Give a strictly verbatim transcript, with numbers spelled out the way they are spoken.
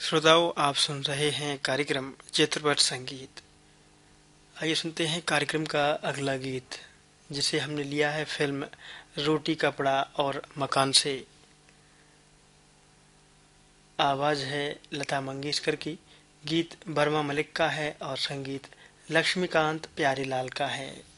श्रोताओं, आप सुन रहे हैं कार्यक्रम चित्रपट संगीत। आइए सुनते हैं कार्यक्रम का अगला गीत, जिसे हमने लिया है फिल्म रोटी कपड़ा और मकान से। आवाज है लता मंगेशकर की, गीत बर्मा मलिक का है और संगीत लक्ष्मीकांत प्यारीलाल का है।